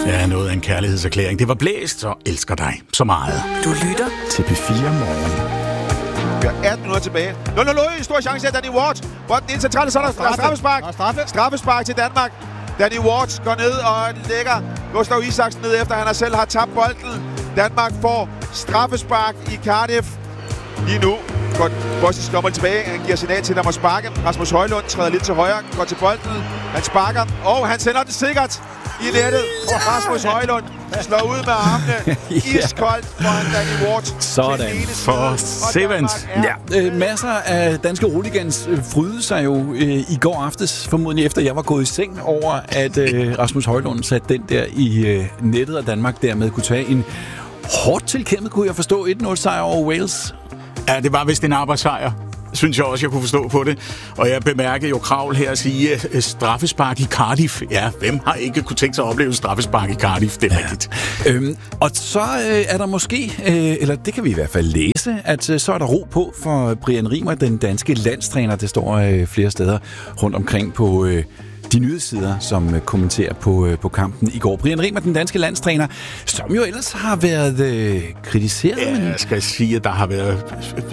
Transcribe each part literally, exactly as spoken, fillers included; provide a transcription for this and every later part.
Ja, noget af en kærlighedserklæring. Det var Blæst og Elsker dig så meget. Du lytter til P fire Morgen. Vi har atten minutter tilbage. nul nul nul, stor chance af Danny Ward. Bolden ind centralt, så er der straffe. straffespark. Straffe. Straffespark til Danmark. Danny Ward går ned og lægger Gustav Isaksen ned, efter han selv har tabt bolden. Danmark får straffespark i Cardiff. Lige nu går Bossis Lommel tilbage. Han giver signal til, at der må sparke. Rasmus Højlund træder lidt til højre, går til bolden. Han sparker, og han sender den sikkert i nettet. Og Rasmus Højlund slår ud med armene. Iskoldt foran Danny Ward. Sådan for Sevens. Ja, øh, masser af danske roligans øh, frydede sig jo øh, i går aftes, formodentlig efter jeg var gået i seng over, at øh, Rasmus Højlund satte den der i øh, nettet, og Danmark dermed kunne tage en hårdt tilkæmpet, kunne jeg forstå, et nul sejr over Wales. Ja, det var vist en arbejdssejr, synes jeg også, jeg kunne forstå på det. Og jeg bemærkede jo Kravl her at sige, uh, straffespark i Cardiff. Ja, hvem har ikke kunne tænke sig at opleve straffespark i Cardiff? Det er ja. rigtigt. Øhm, og så øh, er der måske, øh, eller det kan vi i hvert fald læse, at øh, så er der ro på for Brian Riemer, den danske landstræner. Det står øh, flere steder rundt omkring på Øh, de nyhedssider, som kommenterer på, på kampen i går. Brian Riemer, den danske landstræner, som jo ellers har været øh, kritiseret. Ja, men... jeg skal sige, at der har været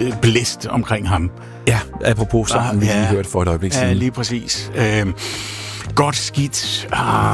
blæst omkring ham. Ja, apropos så har vi lige hørt for et øjeblik siden. Ja, lige præcis. Øhm, godt skidt.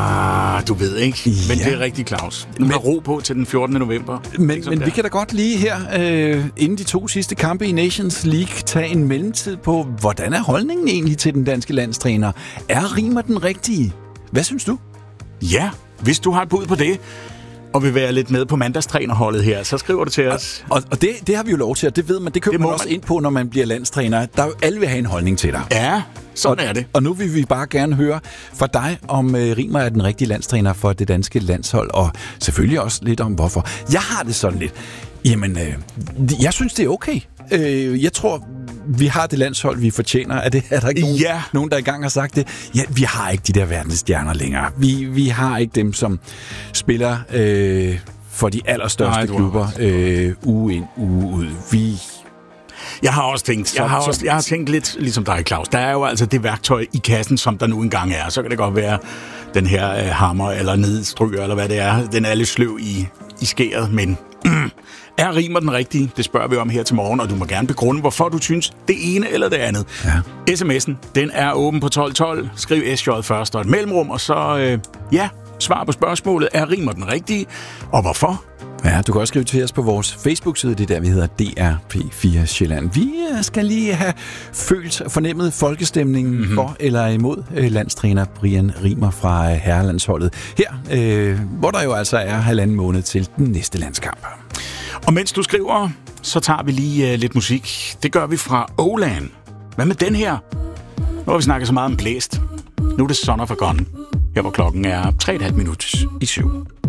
Ah, du ved ikke. Men ja. Det er rigtig, Claus. Nu har ro på til den fjortende november. Men, men vi kan da godt lige her, øh, inden de to sidste kampe i Nations League, tage en mellemtid på, hvordan er holdningen egentlig til den danske landstræner? Er Riemer den rigtige? Hvad synes du? Ja, hvis du har et bud på det, og vil være lidt med på mandagstrænerholdet her, så skriver du til os. Og, og det, det har vi jo lov til, og det ved man, det køber det man også man. ind på, når man bliver landstræner. Der er jo alle vil have en holdning til dig. Ja, sådan og, er det. Og nu vil vi bare gerne høre fra dig, om øh, Riemer er den rigtige landstræner for det danske landshold, og selvfølgelig også lidt om hvorfor. Jeg har det sådan lidt. Jamen, øh, jeg synes, det er okay. Øh, jeg tror, vi har det landshold, vi fortjener. Er, det, er der ikke nogen, ja. nogen, der engang har sagt det? Ja, vi har ikke de der verdensstjerner længere. Vi, vi har ikke dem, som spiller øh, for de allerstørste Nej, klubber øh, uge ind, uge ud. Vi... Jeg har også tænkt, jeg har også, jeg har tænkt lidt ligesom dig, Claus. Der er jo altså det værktøj i kassen, som der nu engang er. Så kan det godt være den her øh, hammer eller nedstryger, eller hvad det er. Den er lidt sløv i, i skæret, men mm, er Riemer den rigtige? Det spørger vi om her til morgen, og du må gerne begrunde, hvorfor du synes det ene eller det andet. Ja. sms'en, den er åben på tolv tolv. Skriv S J først og et mellemrum, og så øh, ja, svar på spørgsmålet. Er Riemer den rigtige, og hvorfor? Ja, du kan også skrive til os på vores Facebook-side, det der, vi hedder D R P fire Sjælland. Vi skal lige have følt og fornemmet folkestemningen mm-hmm. for eller imod øh, landstræner Brian Riemer fra øh, herrelandsholdet. Her, øh, hvor der jo altså er halvanden måned til den næste landskamp. Og mens du skriver, så tager vi lige øh, lidt musik. Det gør vi fra Åland. Hvad med den her? Nu har vi snakket så meget om blæst. Nu er det Son of a Gun. Her hvor klokken er tre komma fem minutter i syv.